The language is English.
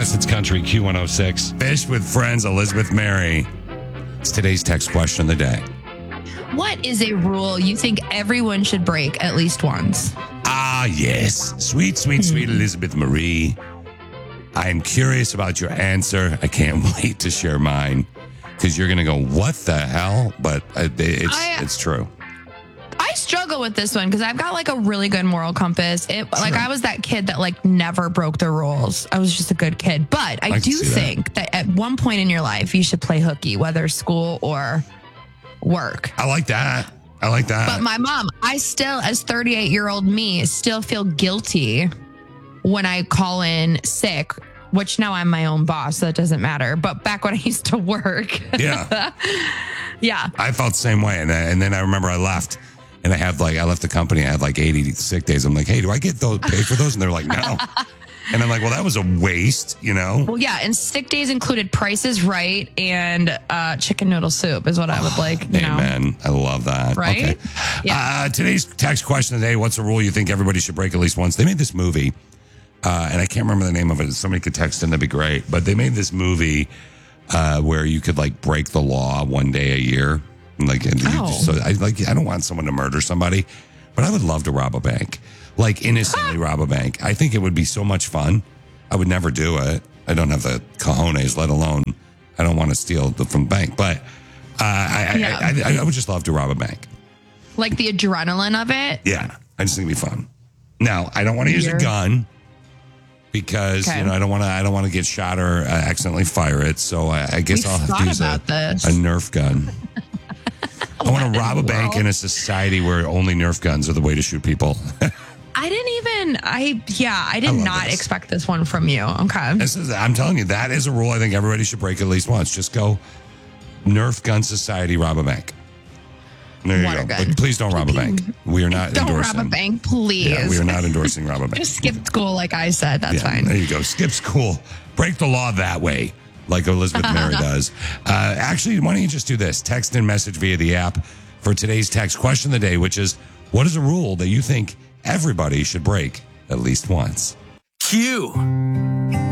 Yes, it's Country Q106. Fish with Friends, Elizabeth Mary. It's today's text question of the day. What is a rule you think everyone should break at least once? Ah, yes. Sweet Elizabeth Marie. I am curious about your answer. I can't wait to share mine because you're going to go, what the hell? But it's true. I struggle with this one because I've got like a really good moral compass. Like I was that kid that like never broke the rules. I was just a good kid. But I do think that at one point in your life, you should play hooky, whether school or work. I like that. But my mom, I still, as 38-year-old me, still feel guilty when I call in sick, which now I'm my own boss, so that doesn't matter. But back when I used to work. Yeah. Yeah. I felt the same way. And then I remember I left. And I left the company. I had like 80 sick days. I'm like, hey, do I get those paid for those? And they're like, no. And I'm like, well, that was a waste, you know? Well, yeah. And sick days included Price is Right and chicken noodle soup is what I would like. Amen. I love that. Right? Okay. Yeah. Today's text question of the day. What's a rule you think everybody should break at least once? They made this movie, and I can't remember the name of it. If somebody could text in, that'd be great. But they made this movie where you could like break the law one day a year. I don't want someone to murder somebody, but I would love to rob a bank, like innocently rob a bank. I think it would be so much fun. I would never do it. I don't have the cojones, let alone I don't want to steal from the bank. But I would just love to rob a bank. Like the adrenaline of it? Yeah, I just think it'd be fun. Now, I don't want to use a gun because I don't want to get shot or accidentally fire it. So I guess I'll have to use a Nerf gun. I want to rob a bank in a society where only Nerf guns are the way to shoot people. I did not expect this one from you. Okay. I'm telling you, that is a rule I think everybody should break at least once. Just go Nerf gun society, rob a bank. There you go. But please don't rob a bank. We are not endorsing. Don't rob a bank, please. Yeah, we are not endorsing rob a bank. Just skip school like I said. That's fine. There you go. Skip school. Break the law that way. Like Elizabeth Mary does. Actually, why don't you just do this? Text and message via the app for today's text question of the day, which is, what is a rule that you think everybody should break at least once? Q.